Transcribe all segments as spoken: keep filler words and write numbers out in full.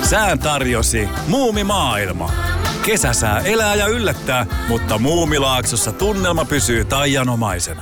Sään tarjosi Muumimaailma. Kesäsää elää ja yllättää, mutta Muumilaaksossa tunnelma pysyy taianomaisena.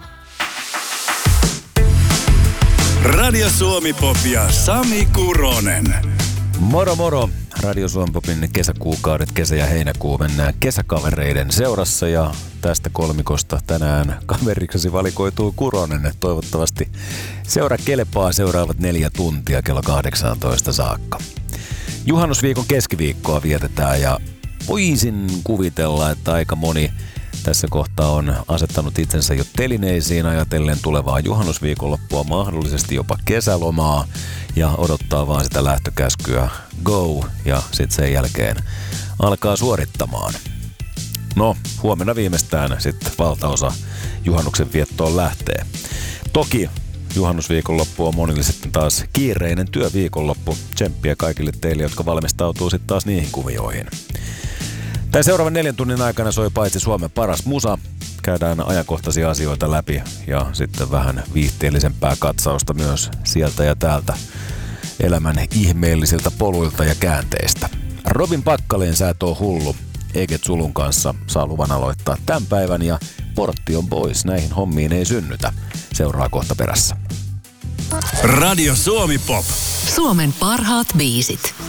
Radio Suomi Pop ja Sami Kuronen. Moro moro! Radio Suomi Popin kesäkuukaudet, kesä ja heinäkuu mennään kesäkavereiden seurassa ja tästä kolmikosta tänään kaveriksesi valikoituu Kuronen. Toivottavasti seura kelepaa seuraavat neljä tuntia kello kahdeksantoista saakka. Juhannusviikon keskiviikkoa vietetään ja voisin kuvitella, että aika moni tässä kohtaa on asettanut itsensä jo telineisiin ajatellen tulevaa juhannusviikonloppua, mahdollisesti jopa kesälomaa ja odottaa vaan sitä lähtökäskyä go ja sitten sen jälkeen alkaa suorittamaan. No, huomenna viimeistään sitten valtaosa juhannuksen viettoon lähtee. Toki juhannusviikonloppu on monille sitten taas kiireinen työviikonloppu. Tsemppiä kaikille teille, jotka valmistautuu sitten taas niihin kuvioihin. Tämän seuraavan neljän tunnin aikana soi paitsi Suomen paras musa, käydään ajankohtaisia asioita läpi ja sitten vähän viihteellisempää katsausta myös sieltä ja täältä elämän ihmeellisiltä poluilta ja käänteistä. Robin Packalén Sä et oo hullu Eget Sulun kanssa saa luvan aloittaa tämän päivän ja portti on pois, näihin hommiin ei synnytä. Seuraa kohta perässä. Radio Suomi Pop. Suomen parhaat biisit.